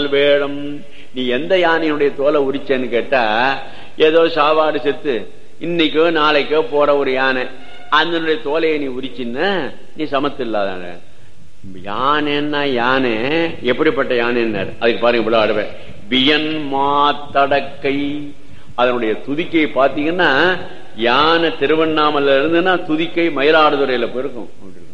வேடம். நீ எந்த யானையுடைய தோலை உரிச்சேன்னு கேட்டா, ஏதோ சாவாடு செத்து இன்னைக்கோ நாளைக்கோ போற ஒரு யானை, அதனுடைய தோலையை நீ உரிச்சின்னா நீ சமத்து இல்லாத யானைன்னா. யானை எப்படிப்பட்ட யானைன்னாரு, அதுக்கு பாருங்க இவ்வளவு அடுவ பியன் மாத்தடக்கை. அதனுடைய துதிக்கையை பாத்தீங்கன்னா, யானை திருவண்ணாமலை இருந்துன்னா துதிக்கை மயிலாடுதுறையில போயிருக்கும்.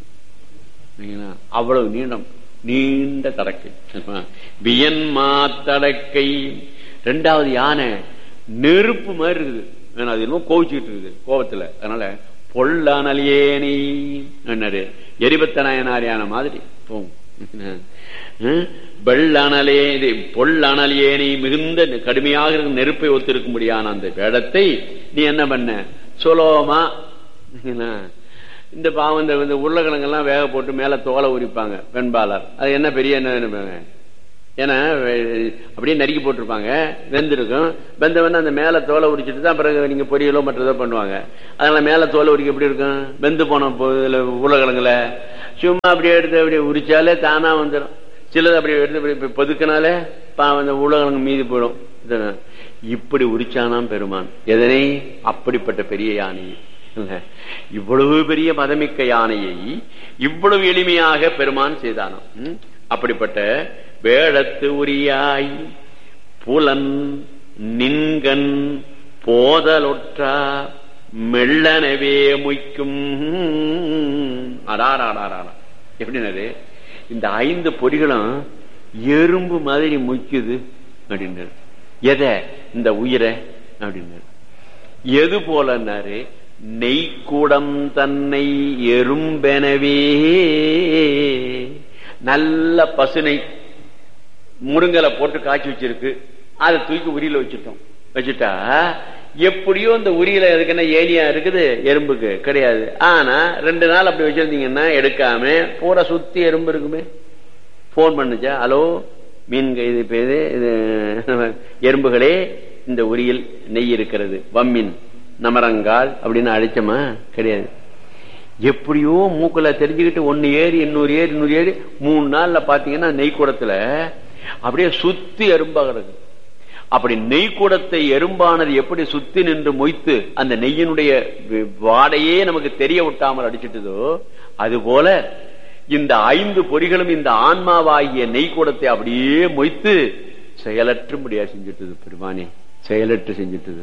அவ்வளவு நீண்ட தடக்கை பியன் மாத்தடக்கை. ரெண்டாவது யானை நெருப்பு மாதிரி இருக்குது, அது இன்னும் கோவிச்சுட்டு இருக்குது கோபத்துல. அதனால பொல்லனலியேனி என்னாரு, எரிபத்தனாயனார் யானை மாதிரி போகும். வெள்ளனலே பொல்லனலியேனி, மிகுந்த கடுமையாக இருக்கும் நெருப்பை ஒத்திருக்கும்படியான அந்த வேடத்தை நீ என்ன பண்ண சொலோமா. இந்த பாவம் இந்த உருளைக்கிழங்கெல்லாம் வேக போட்டு மேல தோலை உரிப்பாங்க பெண்பாளர், அது என்ன பெரிய என்ன, ஏன்னா அப்படியே நறுக்கி போட்டிருப்பாங்க, வெந்திருக்கும். வெந்தவன அந்த மேல தோலை உரிச்சிட்டு தான் பிறகு நீங்க பொரியலோ மற்றதோ பண்ணுவாங்க. அதனால மேல தோலை உரிக்க எப்படி இருக்கும், வெந்து போன உருளைக்கிழங்குல சும்மா அப்படியே எடுத்து அப்படியே உரிச்சாலே தானா வந்துடும். சிலது அப்படியே எடுத்து பொதுக்கினாலே அந்த உருளைக்கிழங்கு மீதி போயிடும். இப்படி உரிச்சானாம் பெருமான் எதனை, அப்படிப்பட்ட பெரிய யானையை. இவ்வளவு பெரிய மதமிக்க யானையை இவ்வளவு எளிமையாக பெருமான் செய்தானாம். அப்படிப்பட்ட வேடத்து உரியாய் புலன் நின்கண் போதலொற்றா மெல்லனவே முய்க்கும். அடாராடாரா எப்படின்னாரு, இந்த 5 பொறிகளும் எறும்பு மாதிரி முய்க்குது அப்படின்னாரு. எதை, இந்த உயிரை அப்படின்னாரு. எது போலன்னாரு, நெய்க்கூடம் தன்னை எறும்பெனவே. நல்ல பசுனை முருங்கலை போட்டு காய்ச்சி வச்சிருக்கு, அதை தூக்கி உரியில வச்சுட்டா எப்படியோ இந்த உரியில இருக்குன்னா ஏனியா இருக்குது, எறும்புக்கு கிடையாது. ஆனா 2 நாள் அப்படி வச்சிருந்தீங்கன்னா எடுக்காம பூரா சுத்தி எறும்பு இருக்குமே. போன் பண்ணுச்சா, ஹலோ மீன் இது எறும்புகளே, இந்த உரியில் நெய் இருக்கிறது, வம்மின் நமரங்கால் அப்படின்னு அழைச்சமா கிடையாது. எப்படியோ மூக்குல தெரிஞ்சுக்கிட்டு 1 ஏறி 200 ஏறி 200 ஏறி 3 நாள்ல பாத்தீங்கன்னா நெய்க்கூடத்துல அப்படியே சுத்தி எறும்பாக இருக்கு. அப்படி நெய்க்கூடத்தை எறும்பானது எப்படி சுத்தி நின்று மொய்த்து அந்த நெய்யினுடைய வாடையே நமக்கு தெரிய விட்டாமல் அடிச்சிட்டதோ, அது போல இந்த 5 பொறிகளும் இந்த ஆன்மாவாகிய நெய்க்கூடத்தை அப்படியே மொய்த்து செயலற்றும்படியா செஞ்சுட்டது பெருமானே, செயலற்று செஞ்சுட்டது.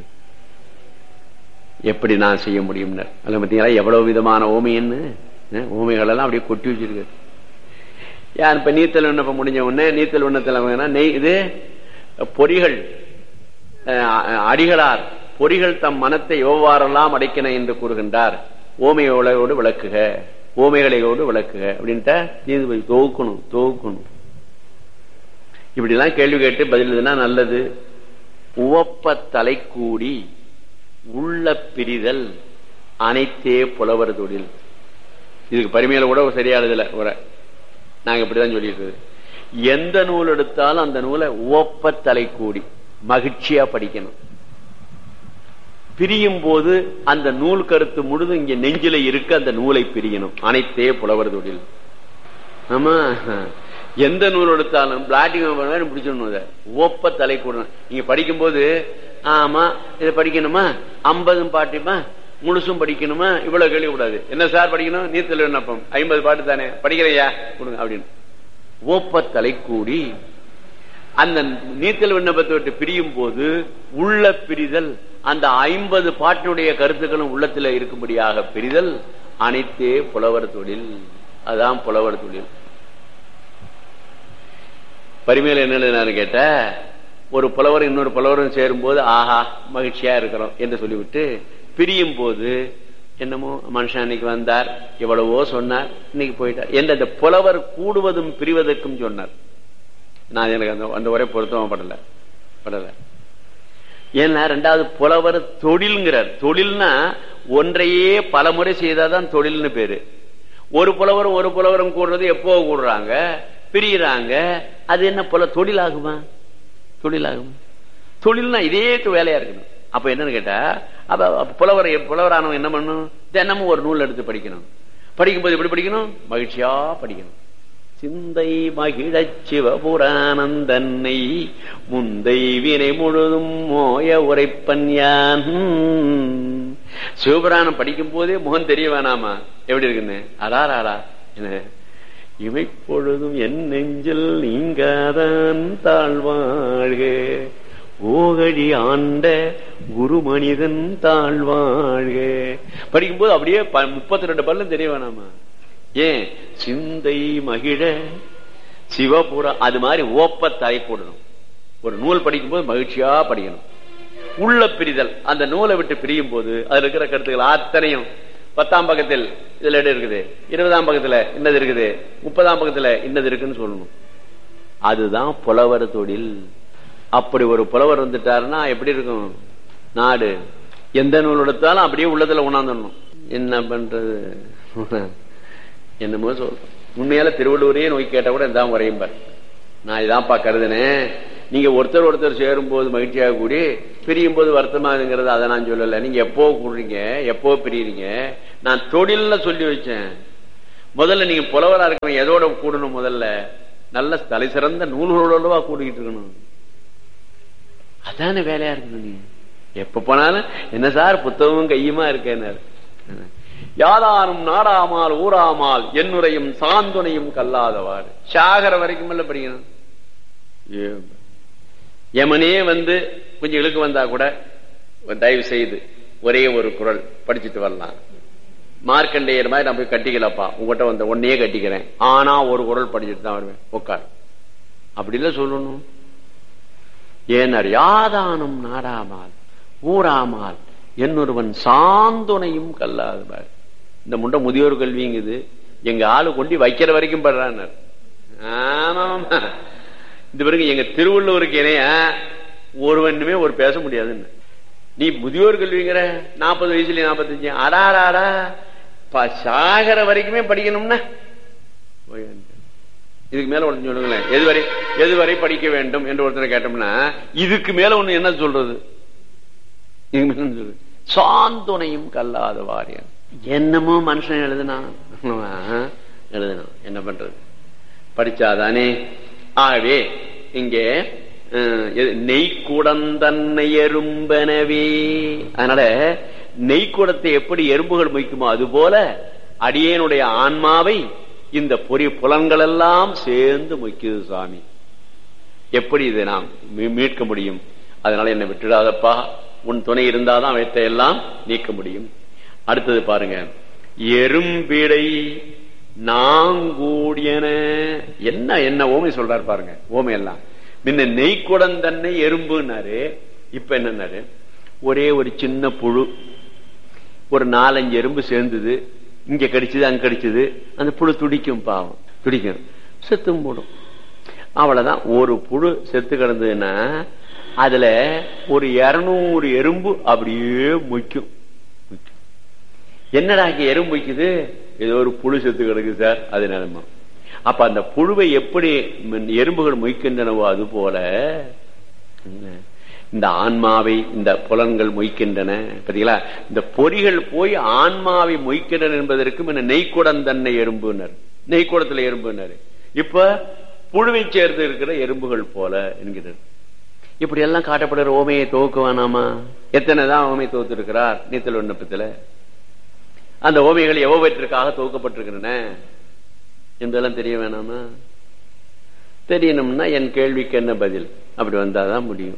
எப்படி நான் செய்ய முடியும்? அல்ல பார்த்தீங்களா எவ்வளவு விதமான ஓமைன்னு, ஓமைகள் எல்லாம் அப்படியே கொட்டி வச்சிருக்கு. யார் இப்ப நீத்தல் விண்ணப்பம் முடிஞ்ச உடனே நீத்தல் விண்ணத்துல நெய் இது பொறிகள் அடிகளார் பொறிகள் தம் மனத்தை எவ்வாறெல்லாம் அடைக்கின என்று கூறுகின்றார். ஓமைகளோடு விளக்குக, ஓமைகளோடு விளக்குக அப்படின்ட்டு நீதி தொகுக்கணும். இப்படி எல்லாம் கேள்வி கேட்டு பதில் நல்லது. உவப்ப தலை கூடி உள்ள பிரிதல் அனைத்தே புலவர் தொழில். இதுக்கு பரிமையில கூட சரியானதுல உரை நாங்க இப்படிதான் சொல்லிட்டு, எந்த நூல் எடுத்தாலும் அந்த நூலை உவப்ப தலை கூடி மகிழ்ச்சியா படிக்கணும். பிரியும் போது அந்த நூல் கருத்து முழுதும் இங்க நெஞ்சில இருக்க அந்த நூலை பிரியணும். அனைத்தே புலவர் தொழில். ஆமா, எந்த நூல் எடுத்தாலும் பிளாட்டிங் பிடிச்சிடணும். உவப்ப தலை கூடணும். நீங்க படிக்கும் போது ஆமா இதை படிக்கணுமா, 50 பாட்டுமா முழுசும் படிக்கணுமா, இவ்வளவு கேள்வி கூடாது. என்ன சார் படிக்கணும், நீத்தல் விண்ணப்பம் 50 பாட்டு தானே படிக்கிறையா கொடுங்க அப்படின்னு. ஓப்ப தலை கூடி அந்த நீத்தல் விண்ணப்பத்தை விட்டு பிரியும் போது உள்ள பிரிதல், அந்த 50 பாட்டினுடைய கருத்துக்களும் உள்ளத்துல இருக்கும்படியாக பிரிதல் அனைத்தே புலவர் தொழில். அதான் புலவர் தொழில். பரிமையில என்ன கேட்ட, ஒரு புலவர் இன்னொரு புலவரும் சேரும் போது ஆஹா மகிழ்ச்சியா இருக்கிறோம் என்று சொல்லிவிட்டு பிரியும் போது என்னமோ மனுஷன் அன்னைக்கு வந்தார், எவ்வளவோ சொன்னார், இன்னைக்கு போயிட்டார் என்று அந்த புலவர் கூடுவதும் பிரிவதற்கும் சொன்னார். நான் எனக்கு அந்த ஒரே பொருத்தம் படல. ஏன்னா 2வது புலவர் தொழில்ங்கிறார். தொழில்னா ஒன்றையே பல முறை செய்தாதான் தொழில்னு பேரு. ஒரு புலவரும் கூடுறது எப்போ கூடுறாங்க, பிரிகிறாங்க. அது என்ன தொழிலாகுமா? தொழில்னா இதே வேலையா இருக்கணும். அப்ப என்னன்னு கேட்டா, அப்ப புலவரானவங்க என்ன பண்ணணும், தினமும் ஒரு நூல் எடுத்து படிக்கணும். படிக்கும்போது எப்படி படிக்கணும், மகிழ்ச்சியா படிக்கணும். சிந்தை மகிழச் சிவபுராணந்தன்னை முந்தை வினை முழுதும் மோய உரைப்பன் யான். சிவபுராணம் படிக்கும் போதே முகம் தெரிய வேணாமா எப்படி இருக்குன்னு? அடாராடா என்ன இமைப்பொழுதும் என் நெஞ்சில் நீங்காதான் தாழ்வாழ்க ஓகழி ஆண்ட குரு மனிதன் தாழ்வாழ்க. படிக்கும்போது அப்படியே 32 பல்லும் தெரிய வேணாமா? ஏன்? சிந்தை மகிழ சிவபுரா. அது மாதிரி ஓப்ப தலை போடணும். ஒரு நூல் படிக்கும் போது மகிழ்ச்சியா படிக்கணும். உள்ள பிரிதல், அந்த நூலை விட்டு பிரியும் போது அதுல இருக்கிற கருத்துக்கள் அத்தனையும் 10ஆம் பக்கத்தில் இதுல இடம் இருக்குது, 20ஆம் பக்கத்துல இன்னது இருக்குது, 30ஆம் பக்கத்துல இன்னது இருக்குன்னு சொல்லணும். அதுதான் புலவர் தொழில். அப்படி ஒரு புலவர் வந்துட்டாருன்னா எப்படி இருக்கும் நாடு? எந்த நூல் எடுத்தாலும் அப்படியே உள்ளத்துல உணர்ந்துடணும். என்ன பண்றது? என்னமோ சொல்றோம். உண்மையால திருவள்ளுவரையே நோக்கி கேட்டா கூட இதான் வரையும் பாரு. நான் இதான்ப்பா கருதுனேன். நீங்க ஒருத்தர் ஒருத்தர் சேரும் போது மகிழ்ச்சியாக கூடி பிரியும் போது வருத்தமாகுங்கிறது அதை நான் சொல்லல. நீங்க எப்போ கூடுறீங்க, எப்போ பிரியுறீங்க? நான் தொழில்ல சொல்லி வச்சேன். முதல்ல நீங்க புலவரா இருக்கணும். எதோட கூடணும்? முதல்ல நல்ல தலை சிறந்த நூல்களோடவா கூடிக்கிட்டு இருக்கணும். அதான வேலையா இருக்குது. நீங்க எப்ப போனாலும் என்ன சார் புத்தகமும் கையுமா இருக்கேன். யாதாரும் நாடாமால் ஊராமால் என்னுரையும் சாந்துணையும் கல்லாதவாறு. சாகர வரைக்கும் இல்ல படிக்கணும். யமனே வந்து கொஞ்சம் இழுக்கு வந்தா கூட தயவு செய்து ஒரே ஒரு குறள் படிச்சுட்டு வரலாம். மார்க்கண்டேயர் மாதிரி நான் போய் கட்டிக்கலப்பா, உங்ககிட்ட வந்த ஒன்னையே கட்டிக்கிறேன், ஆனா ஒரு குறள் படிச்சுட்டு தான் வருவேன், உட்கார். அப்படி இல்ல சொல்லணும். ஏனர் யாதானும் நாடாமால் ஊராமால் என்னொருவன் சாந்துணையும் கல்லாதவாறு. இந்த முண்டை முதியோர் கல்விங்குது. எங்க ஆளு கொண்டு வைக்கிற வரைக்கும் படுறான். ஆமா, இந்த பிறகு எங்க திருவள்ளுவருக்கு இணைய ஒருவனுமே ஒரு பேச முடியாதுன்னு. நீ முதியோர் கல்விங்கிற 40 வயசுல 45 அடாடாடா சாகர வரைக்குமே படிக்கணும்னா இதுக்கு மேல ஒன்று சொல்லுங்களேன். எதுவரை படிக்க வேண்டும் என்று ஒருத்தரை கேட்டோம்னா இதுக்கு மேல ஒண்ணு என்ன சொல்றது? சாந்துணையும் கல்லாத வாரியம். என்னமோ மனுஷன் எழுதுனான் என்ன பண்றது? படிச்சாதானே. ஆகவே இங்கே நெய்க்குடந்தன்னை எறும்பனவே. அதனால நெய்க்குடத்தை எப்படி எறும்புகள் மொய்க்குமோ அது போல அடியேனுடைய ஆன்மாவை இந்த பொறி புலன்கள் எல்லாம் சேர்ந்து மொய்க்குது சாமி. எப்படி இதை நாம் மீட்க முடியும்? அதனால என்னை விட்டுடாதப்பா, உன் துணை இருந்தாதான் அவற்றை எல்லாம் நீக்க முடியும். அடுத்தது பாருங்க, எறும்பிடை நாங்கூடியன. என்ன என்ன ஓமை சொல்றாரு பாருங்க. ஓமை எல்லாம் முன்ன நெய்க்குடம் தன்னை எறும்புனாரு, இப்ப என்னன்னாரு ஒரே ஒரு சின்ன புழு, ஒரு 4-5 எறும்பு சேர்ந்தது, இங்க கடிச்சது அங்க கடிச்சது, அந்த புழு துடிக்கும், பாவம் துடிக்கும், செத்தும் போடும். அவ்வளவுதான். ஒரு புழு செத்து கிடந்ததுன்னா அதுல ஒரு 200 எறும்பு அப்படியே மொய்க்கும். என்னடா எறும்பு மொய்க்குது? ஏதோ ஒரு புழு செத்து கிடக்கு சார், அது நிலைமை. அப்ப அந்த புழுவை எப்படி எறும்புகள் மொய்க்கின்றனவோ அது போல இந்த ஆன்மாவை இந்த புலன்கள் மொய்க்கின்றன. பாத்தீங்களா? இந்த பொறிகள் போய் ஆன்மாவை மொய்க்கின்றன என்பதற்கும் என்ன நெய்க்குடம் தன்னை எறும்புனர், நெய்க்குடத்துல எறும்புனர். இப்ப புழுவை சேர்ந்து இருக்கிற எறும்புகள் போல என்கிறார். இப்படி எல்லாம் காட்டப்படுற ஓமையை துவக்க வேணாமா? எத்தனைதான் ஓமை துவத்து இருக்கிறார் நீத்தல் விண்ணப்பத்துல. அந்த ஓமைகள் எவ்வளவற்றிற்காக துவக்கப்பட்டிருக்கின்றன என்பதெல்லாம் தெரிய வேணாமா? தெரியணும்னா என் கேள்விக்கு என்ன பதில் அப்படி வந்தாதான் முடியும்.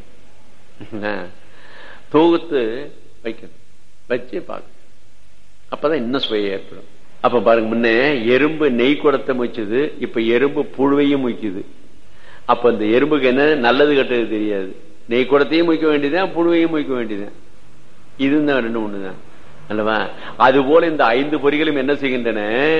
தொகுத்து வைக்கணும், வச்சு பார்க்க, அப்பதான் இன்னும் சுவை ஏற்படும். அப்ப பாருங்க, முன்ன எறும்பு நெய்க்குடத்தை மொய்ச்சது, இப்ப எறும்பு புழுவையும் மொய்க்குது. அப்ப இந்த எறும்புக்கு என்ன நல்லது கெட்டது தெரியாது. நெய்க்குடத்தையும் மொய்க்க வேண்டியதான், புழுவையும் மொய்க்க வேண்டியதான். இதுதான் ரெண்டு ஒண்ணுதான் அல்லவா? அது போல இந்த 5 பொறிகளும் என்ன செய்கின்றன?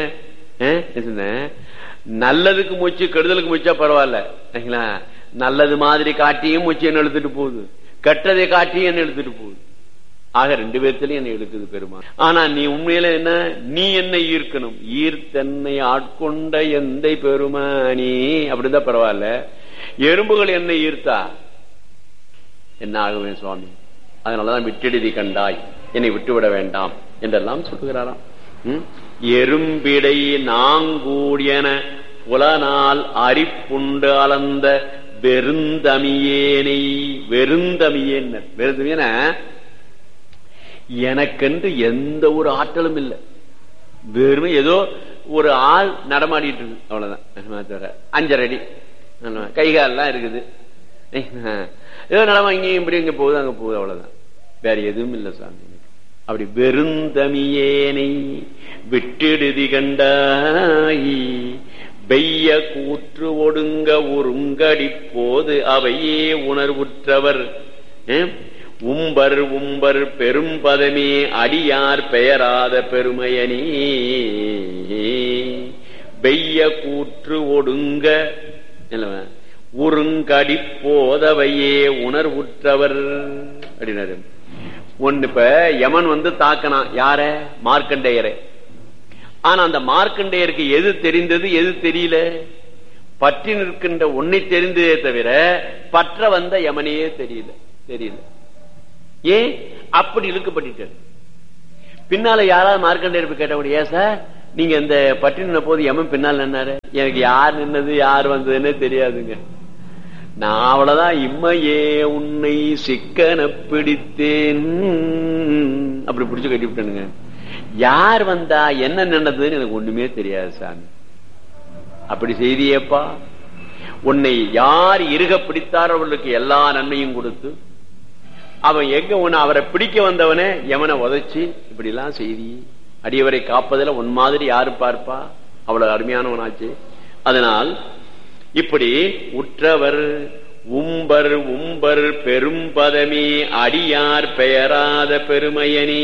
நல்லதுக்கு மூச்சு கெடுதலுக்கு மூச்சா பரவாயில்ல, நல்லது மாதிரி காட்டியும் மூச்சு என்ன எழுத்துட்டு போகுது, கெட்டதை காட்டியும் என்ன எழுத்துட்டு போகுது. ஆக 2 பேர்த்திலையும் என்ன எழுக்குது பெருமான். ஆனா நீ உண்மையில என்ன, நீ என்ன ஈர்க்கணும், ஈர்த்தன்னை ஆட்கொண்ட எந்தை பெருமானி அப்படிதான் பரவாயில்ல. எறும்புகள் என்ன ஈர்த்தா என்ன ஆகுவேன் சுவாமி? அதனாலதான் விட்டெழுதி கண்டாய், என்னை விட்டுவிட வேண்டாம் என்றெல்லாம் சொல்லுகிறாராம். எறும்பிடை நாங்கூடியன புலனால் அரிப்புண்டு அளந்த வெறுந்தமியேனை. வெறுந்தமியேன் வெறுந்தமியன எனக்கென்று எந்த ஒரு ஆற்றலும் இல்லை. வெறுமை ஏதோ ஒரு ஆள் நடமாடிட்டு இருக்கு, அவ்வளவுதான். 5.5 அடி கைகாலெல்லாம் இருக்குது, ஏதோ நடமா இங்கேயும் இப்படி இங்க போகுது அங்க போகுது, அவ்வளவுதான். வேற எதுவும் இல்லை சாமி. அப்படி வெறுந்தமியேனை விட்டிடுதி கண்டாய் வெய்ய கூற்று ஒடுங்க ஒருங்கடி போது அவையே உணர்வுற்றவர். உம்பர் உம்பர் பெரும் பதமே அடியார் பெயராத பெருமையனே. வெய்ய கூற்று ஒடுங்க உருங்கடி போதவையே உணர்வுற்றவர் அப்படின்னாரு. ஒன்னு இப்ப யமன் வந்து தாக்கனான் யார? மார்க்கண்டேயரை. ஆனா அந்த மார்க்கண்டேயருக்கு எது தெரிந்தது எது தெரியல? பற்றி நிற்கின்ற ஒன்னை தெரிந்ததே தவிர பற்ற வந்த யமனையே தெரியல. ஏன் அப்படி இழுக்கப்பட்டு? பின்னால யாராவது மார்க்கண்டேயர் கேட்டபடியா, சார் நீங்க இந்த பற்றி நின்ன போது யமன் பின்னால் நின்னாரு, எனக்கு யார் நின்னது யார் வந்ததுன்னு தெரியாதுங்க. நான் அவ்வளவுதான் இம்மையே உன்னை சிக்கன பிடித்தேன் அப்படி பிடிச்சு கட்டி விட்டனுங்க. யார் வந்தா என்ன நின்னதுன்னு எனக்கு ஒண்ணுமே தெரியாது சாமி. அப்படி செய்தியப்பா, உன்னை யார் இருக பிடித்தார் அவர்களுக்கு எல்லா நன்மையும் கொடுத்து, அவன் எங்க உன்னை அவரை பிடிக்க வந்தவனே யமனை உதைச்சு இப்படி எல்லாம் செய்தி. அடியவரை காப்பதில் உன் மாதிரி யாரு பார்ப்பா? அவ்வளவு அருமையானவனாச்சு. அதனால் இப்படி உற்றவர் உம்பர் உம்பர் பெரும் பதமே அடியார் பெயராத பெருமையனே.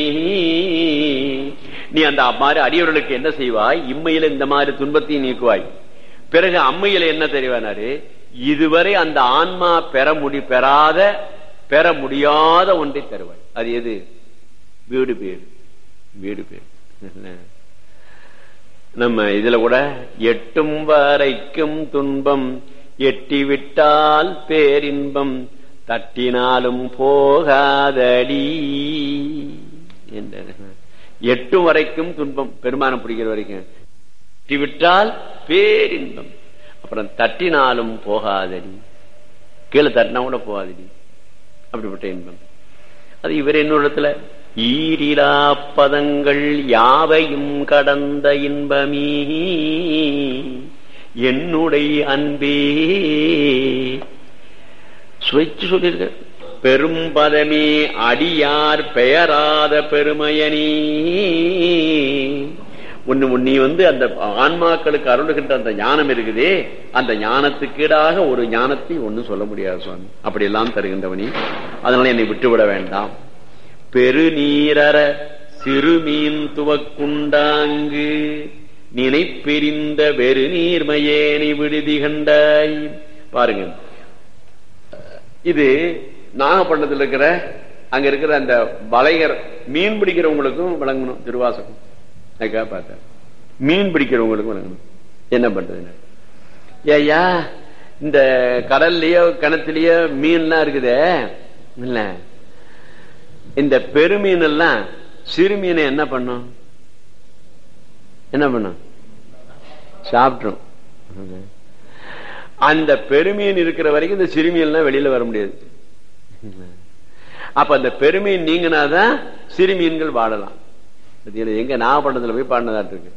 நீ அந்த மாதிரி அடியவர்களுக்கு என்ன செய்வாய்? இம்மையில இந்த மாதிரி துன்பத்தையும் நீக்குவாய். பிறகு அம்மையில என்ன தெரிவானாரு? இதுவரை அந்த ஆன்மா பெற முடியாத ஒன்றை தருவாய். அது எது? வீடு பேர். வீடு பேர் நம்ம இதுல கூட எட்டும் வரைக்கும் துன்பம் எட்டிவிட்டால் பேரின்பம் தட்டினாலும் போகாதடி என்ற. எட்டும் வரைக்கும் துன்பம், பெருமானம் பிடிக்கிற வரைக்கும். எட்டிவிட்டால் பேரின்பம், அப்புறம் தட்டினாலும் போகாதடி, கீழே தட்டினா கூட போகாதடி, அப்படிப்பட்ட இன்பம். அது இவர் இன்னொரு இடத்துல ஈரிலா பதங்கள் யாவையும் கடந்த இன்பமே என்னுடைய அன்பே சுவைச்சு சொல்லிருக்க. பெரும் பதமே அடியார் பெயராத பெருமையனே. நீ அந்த ஆன்மாக்களுக்கு அருளுகின்ற அந்த ஞானம் இருக்குதே, அந்த ஞானத்துக்கீடாக ஒரு ஞானத்தை ஒன்னும் சொல்ல முடியாது சுவாமி. அப்படி எல்லாம் தருகின்றவனி, அதனால என்னை விட்டுவிட வேண்டாம். பெருநீரற சிறுமீன் துவக்குண்டாங்கு நினைப்பெரிந்த வெறு நீர்மையேனி விடுதி கண்டாய். பாருங்க, இது நாகப்பட்டினத்தில் இருக்கிற அங்க இருக்கிற அந்த வலையர் மீன் பிடிக்கிறவங்களுக்கும் விளங்கணும் திருவாசகம். அதுக்காக பார்த்தேன், மீன் பிடிக்கிறவங்களுக்கும் விளங்கணும். என்ன பண்றது? ஏய்யா, இந்த கடல்லயோ கிணத்துலயோ மீன்லாம் இருக்குதே இல்ல, இந்த பெருமீன் எல்லாம் சிறு மீனை என்ன பண்ணும்? சாப்பிட்றோம். அந்த பெருமீன் இருக்கிற வரைக்கும் இந்த சிறுமீன் வெளியில வர முடியாது. அப்ப அந்த பெருமீன் நீங்கினாதான் சிறுமீன்கள் வாழலாம். எங்க நாகப்பட்டினத்துல போய் பாடினதாட்டு இருக்கு.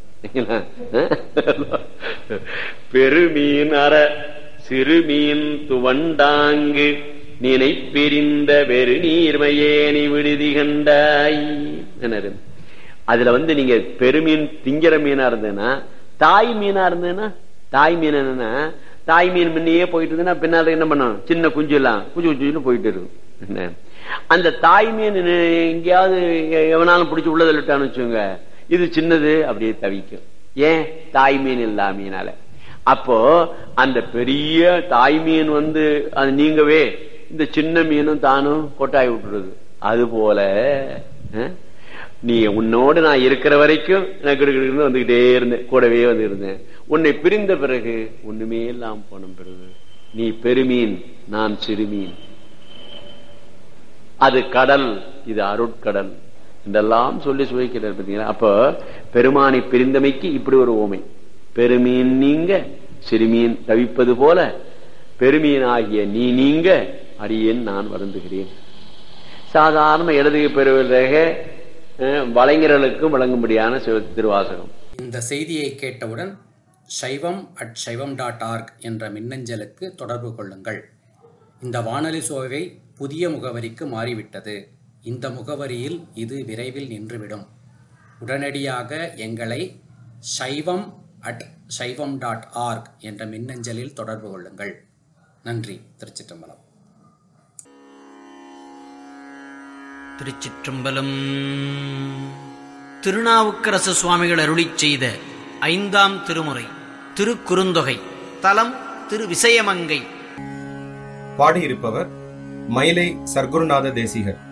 பெருமீன் அற சிறுமீன் துவண்டாங்கு நினை பிரிந்த வெறு நீர்மையேனி விடுதி கண்டாய். அதுல நீங்க பெருமீன் திங்கிற மீனா இருந்ததுன்னா, தாய் மீனா இருந்ததுன்னா, தாய் மீன் என்னன்னா, தாய் மீன் முன்னையே போயிட்டு இருந்ததுன்னா பின்னால என்ன பண்ணும்? சின்ன குஞ்சு எல்லாம் குஞ்சு குஞ்சு போயிட்டு இருக்கும். அந்த தாய் மீன் எங்கேயாவது எவனாலும் பிடிச்சி உள்ளதில் விட்டான்னு வச்சுங்க, இது சின்னது அப்படியே தவிக்கும். ஏன்? தாய் மீன் இல்லா மீனால. அப்போ அந்த பெரிய தாய் மீன் அது நீங்கவே இந்த சின்ன மீனும் தானும் கொட்டாய் விட்டுறது. அது போல நீ உன்னோடு நான் இருக்கிற வரைக்கும் எனக்கு வந்துகிட்டே இருந்தேன், கூடவே இருந்தேன். உன்னை பிரிந்த பிறகு ஒண்ணுமே இல்லாம போன பிறகு நீ பெருமீன், நான் சிறுமீன். அது கடல், இது அருட்கடல் என்றெல்லாம் சொல்லி சுவைக்கிறார். பார்த்தீங்களா? அப்ப பெருமானை பிரிந்தமைக்கு இப்படி ஒரு ஓமை. பெருமீன் நீங்க சிறுமீன் தவிப்பது போல பெருமீன் ஆகிய நீ நீங்க அடியேன் நான் வருந்துகிறேன். சாதாரண இடது பெறுவதாக வலைஞர்களுக்கும் வழங்கும்படியான திருவாசகம். இந்த செய்தியை கேட்டவுடன் shaivam@shaivam.org என்ற மின்னஞ்சலுக்கு தொடர்பு கொள்ளுங்கள். இந்த வானொலி சோவை புதிய முகவரிக்கு மாறிவிட்டது. இந்த முகவரியில் இது விரைவில் நின்றுவிடும். உடனடியாக எங்களை shaivam@shaivam.org என்ற மின்னஞ்சலில் தொடர்பு கொள்ளுங்கள். நன்றி. திருச்சிற்றம்பலம். திருச்சிற்றம்பலம். திருநாவுக்கரசு சுவாமிகள் அருளிச் செய்த 5ஆம் திருமுறை திருக்குறுந்தொகை. தலம் திருவிசயமங்கை. பாடியிருப்பவர் மயிலை சர்க்குருநாத தேசிகர்.